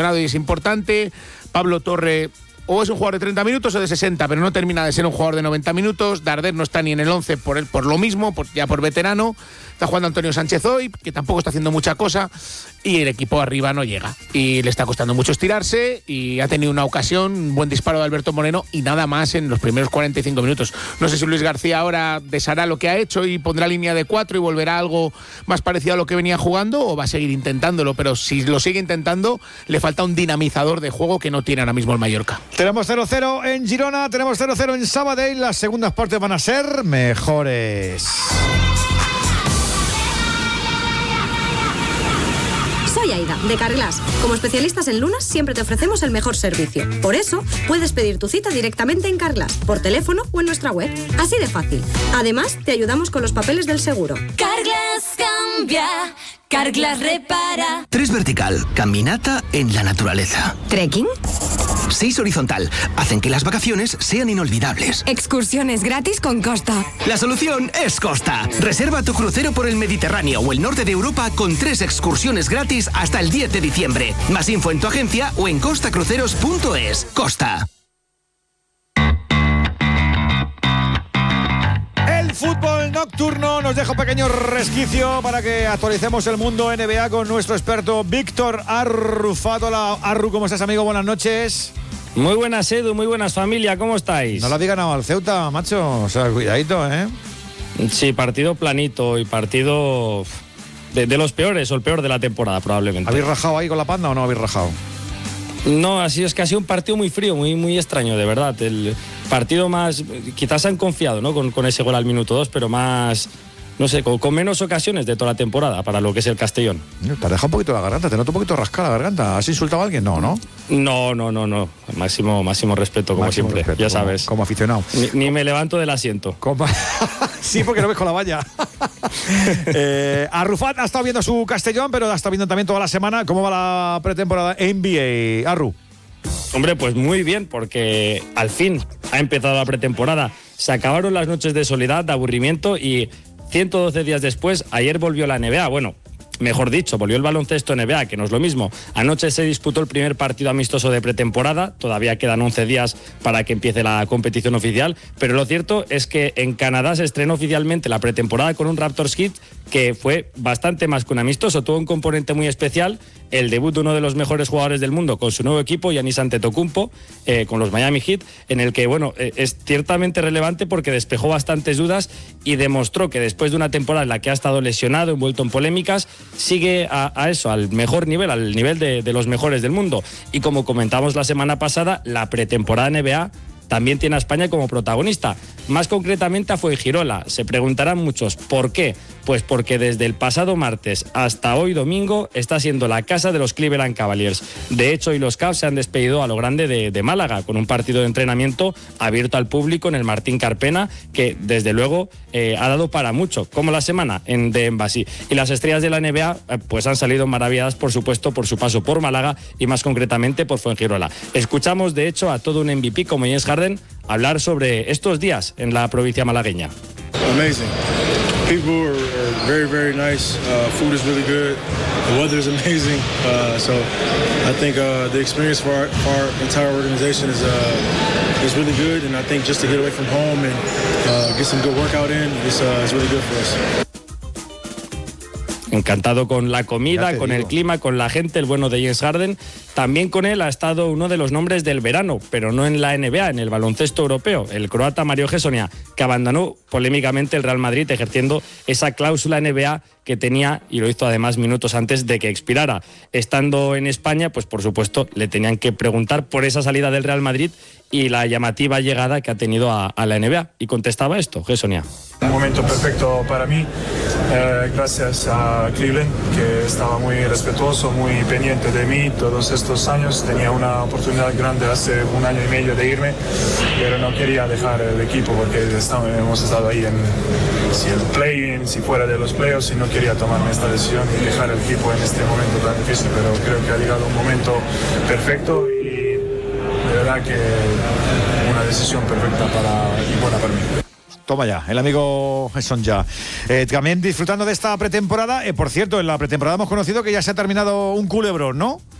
lesionado y es importante. Pablo Torre o es un jugador de 30 minutos o de 60, pero no termina de ser un jugador de 90 minutos. Darder no está ni en el 11 por lo mismo, ya por veterano. Está jugando Antonio Sánchez hoy, que tampoco está haciendo mucha cosa, y el equipo arriba no llega. Y le está costando mucho estirarse, y ha tenido una ocasión, un buen disparo de Alberto Moreno, y nada más en los primeros 45 minutos. No sé si Luis García ahora deshará lo que ha hecho y pondrá línea de 4 y volverá a algo más parecido a lo que venía jugando, o va a seguir intentándolo, pero si lo sigue intentando, le falta un dinamizador de juego que no tiene ahora mismo el Mallorca. Tenemos 0-0 en Girona, tenemos 0-0 en Sabadell, las segundas partes van a ser mejores. Soy Aida, de Carglass. Como especialistas en lunas, siempre te ofrecemos el mejor servicio. Por eso, puedes pedir tu cita directamente en Carglass, por teléfono o en nuestra web. Así de fácil. Además, te ayudamos con los papeles del seguro. Carglass cambia, Carglass repara. 3 vertical, caminata en la naturaleza. ¿Trekking? 6 horizontal, hacen que las vacaciones sean inolvidables. Excursiones gratis con Costa. La solución es Costa. Reserva tu crucero por el Mediterráneo o el norte de Europa con 3 excursiones gratis hasta el 10 de diciembre. Más info en tu agencia o en costacruceros.es. Costa. El fútbol nocturno nos deja un pequeño resquicio para que actualicemos el mundo NBA con nuestro experto Víctor Arrufat. Hola, Arru, ¿cómo estás, amigo? Buenas noches. Muy buenas, Edu, muy buenas, familia, ¿cómo estáis? No le había ganado al Ceuta, macho, o sea, cuidadito, ¿eh? Sí, partido planito y partido de los peores o el peor de la temporada, probablemente. ¿Habéis rajado ahí con la panda o no habéis rajado? No, es que ha sido un partido muy frío, muy extraño, de verdad. El partido más, quizás han confiado, ¿no? Con ese gol al minuto 2, pero más, no sé, con menos ocasiones de toda la temporada para lo que es el Castellón. Te has dejado un poquito la garganta, te noto un poquito rascada la garganta. ¿Has insultado a alguien? No, ¿no? No. Máximo respeto, como Máximo siempre, respeto, ya sabes. Como aficionado. Ni me levanto del asiento. Sí, porque no ves con la valla. Arrufat ha estado viendo su Castellón, pero ha estado viendo también toda la semana. ¿Cómo va la pretemporada NBA? Arru. Hombre, pues muy bien, porque al fin ha empezado la pretemporada. Se acabaron las noches de soledad, de aburrimiento, y 112 días después, ayer volvió la NBA. Bueno, mejor dicho, volvió el baloncesto NBA, que no es lo mismo. Anoche se disputó el primer partido amistoso de pretemporada, todavía quedan 11 días para que empiece la competición oficial, pero lo cierto es que en Canadá se estrenó oficialmente la pretemporada con un Raptors Heat que fue bastante más que un amistoso, tuvo un componente muy especial, el debut de uno de los mejores jugadores del mundo con su nuevo equipo, Giannis Antetokounmpo, con los Miami Heat, en el que, bueno, es ciertamente relevante porque despejó bastantes dudas y demostró que después de una temporada en la que ha estado lesionado, envuelto en polémicas, sigue a eso, al mejor nivel, al nivel de los mejores del mundo. Y como comentamos la semana pasada, la pretemporada NBA también tiene a España como protagonista, más concretamente a Fuengirola. Se preguntarán muchos, ¿por qué? Pues porque desde el pasado martes hasta hoy domingo está siendo la casa de los Cleveland Cavaliers. De hecho, hoy los Cavs se han despedido a lo grande de Málaga, con un partido de entrenamiento abierto al público en el Martín Carpena, que desde luego ha dado para mucho, como la semana de Embassy. Y las estrellas de la NBA pues han salido maravilladas, por supuesto, por su paso por Málaga y más concretamente por Fuengirola. Escuchamos, de hecho, a todo un MVP como James Harden hablar sobre estos días en la provincia malagueña. Amazing. People are very, very nice. Food is really good. The weather is amazing. So I think the experience for our entire organization is really good. And I think just to get away from home and get some good workout in is really good for us. Encantado con la comida, con el clima, con la gente, el bueno de James Harden. También con él ha estado uno de los nombres del verano, pero no en la NBA, en el baloncesto europeo, el croata Mario Hezonja, que abandonó polémicamente el Real Madrid ejerciendo esa cláusula NBA que tenía, y lo hizo además minutos antes de que expirara. Estando en España, pues por supuesto le tenían que preguntar por esa salida del Real Madrid y la llamativa llegada que ha tenido a la NBA. Y contestaba esto, Hezonja. Un momento perfecto para mí, gracias a Cleveland, que estaba muy respetuoso, muy pendiente de mí todos estos años. Tenía una oportunidad grande hace 1 año y medio de irme, pero no quería dejar el equipo porque hemos estado ahí en si el play-in, si fuera de los playoffs, y no quería tomarme esta decisión y dejar el equipo en este momento tan difícil, pero creo que ha llegado un momento perfecto y de verdad que una decisión perfecta y buena para mí. Toma ya, el amigo Hezonja. También disfrutando de esta pretemporada. Por cierto, en la pretemporada hemos conocido que ya se ha terminado un culebrón, ¿no?